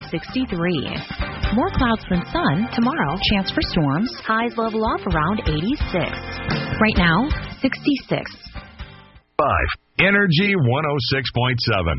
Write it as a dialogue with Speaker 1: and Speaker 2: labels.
Speaker 1: 63. More clouds than sun tomorrow. Chance for storms. Highs level off around 86. Right now, 66.
Speaker 2: 5. Energy 106.7.